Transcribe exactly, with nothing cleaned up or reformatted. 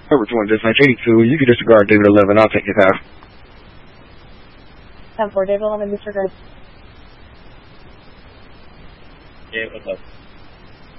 Over twenty dispatch eighty-two. You can disregard David eleven. I'll take your car. ten four, David eleven, disregard. Yeah, what's up?